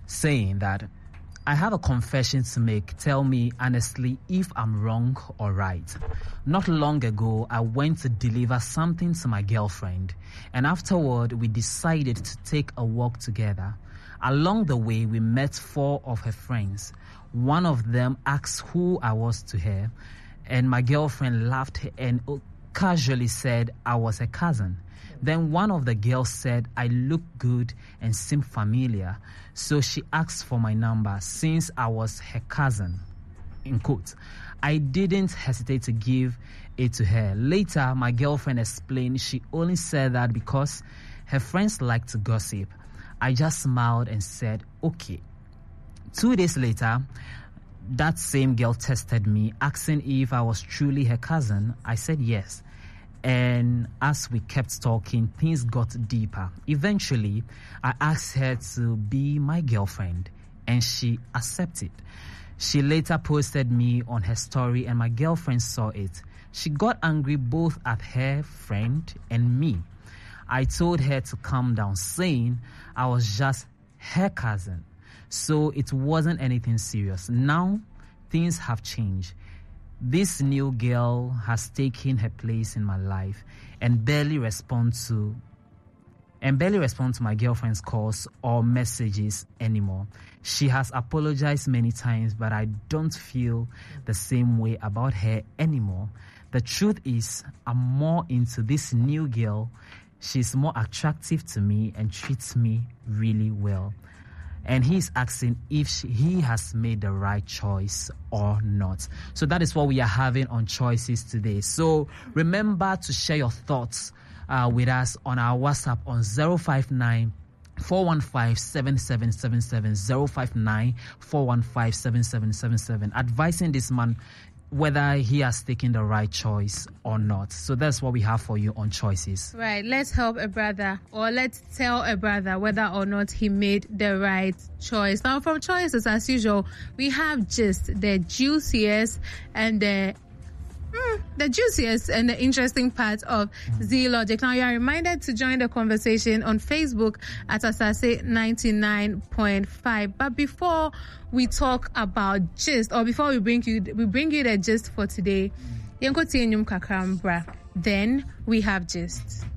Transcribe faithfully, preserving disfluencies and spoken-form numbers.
saying that, "I have a confession to make. Tell me honestly if I'm wrong or right. Not long ago, I went to deliver something to my girlfriend, and afterward, we decided to take a walk together. Along the way, we met four of her friends. One of them asked who I was to her, and my girlfriend laughed and casually said I was her cousin. Then one of the girls said I looked good and seemed familiar, so she asked for my number since I was her cousin." In quote. I didn't hesitate to give it to her. Later, my girlfriend explained she only said that because her friends like to gossip. I just smiled and said, okay. Two days later, that same girl texted me asking if I was truly her cousin. I said yes. And as we kept talking, things got deeper. Eventually, I asked her to be my girlfriend, and she accepted. She later posted me on her story, and my girlfriend saw it. She got angry both at her friend and me. I told her to calm down, saying I was just her cousin, so it wasn't anything serious. Now, things have changed. This new girl has taken her place in my life and barely responds to and barely responds to my girlfriend's calls or messages anymore. She has apologized many times, but I don't feel the same way about her anymore. The truth is, I'm more into this new girl. She's more attractive to me and treats me really well. And he's asking if she, he has made the right choice or not. So that is what we are having on Choices today. So remember to share your thoughts uh, with us on our WhatsApp on zero five nine, four one five, seven seven seven seven, zero five nine, four one five, seven seven seven seven, advising this man whether he has taken the right choice or not. So that's what we have for you on Choices. Right, let's help a brother, or let's tell a brother whether or not he made the right choice. Now, from Choices, as usual, we have just the juiciest and the Mm, the juiciest and the interesting part of Z Logic. Now, you are reminded to join the conversation on Facebook at Asase ninety-nine point five. But before we talk about gist, or before we bring you we bring you the gist for today, then we have gist.